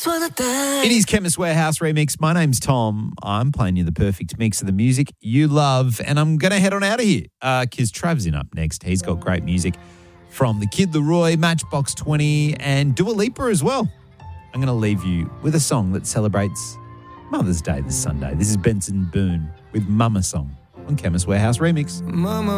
It is Chemist Warehouse Remix. My name's Tom. I'm playing you the perfect mix of the music you love, and I'm going to head on out of here because Trav's in up next. He's got great music from The Kid Laroi, Matchbox 20, and Dua Lipa as well. I'm going to leave you with a song that celebrates Mother's Day this Sunday. This is Benson Boone with Mama Song on Chemist Warehouse Remix. Mama